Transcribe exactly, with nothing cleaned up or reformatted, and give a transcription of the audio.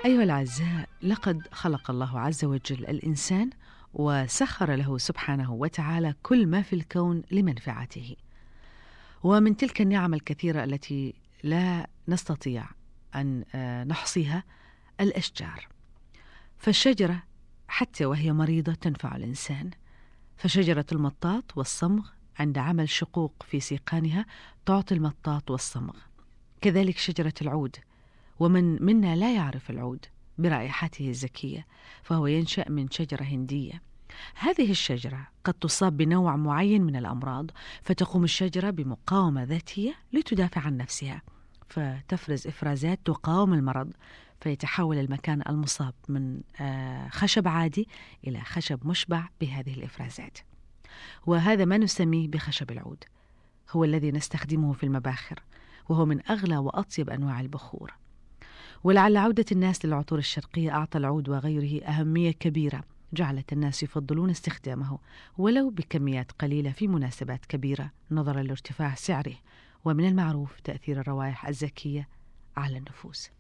أيها الأعزاء، لقد خلق الله عز وجل الإنسان وسخر له سبحانه وتعالى كل ما في الكون لمنفعته. ومن تلك النعم الكثيرة التي لا نستطيع أن نحصيها الأشجار. فالشجرة حتى وهي مريضة تنفع الإنسان، فشجرة المطاط والصمغ عند عمل شقوق في سيقانها تعطي المطاط والصمغ. كذلك شجرة العود، ومن منا لا يعرف العود برائحته الزكية، فهو ينشأ من شجرة هندية. هذه الشجرة قد تصاب بنوع معين من الأمراض، فتقوم الشجرة بمقاومة ذاتية لتدافع عن نفسها، فتفرز إفرازات تقاوم المرض، فيتحول المكان المصاب من خشب عادي إلى خشب مشبع بهذه الإفرازات. وهذا ما نسميه بخشب العود، هو الذي نستخدمه في المباخر، وهو من أغلى وأطيب أنواع البخور. ولعل عودة الناس للعطور الشرقية أعطى العود وغيره أهمية كبيرة، جعلت الناس يفضلون استخدامه ولو بكميات قليلة في مناسبات كبيرة نظرا لارتفاع سعره، ومن المعروف تأثير الروائح الزكية على النفوس.